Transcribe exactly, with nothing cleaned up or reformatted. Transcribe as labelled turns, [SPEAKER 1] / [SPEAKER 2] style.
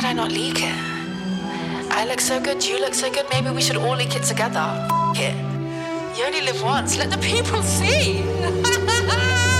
[SPEAKER 1] I not leak it? I look so good, you look so good, maybe we should all leak it together. F- it. You only live once, let the people see.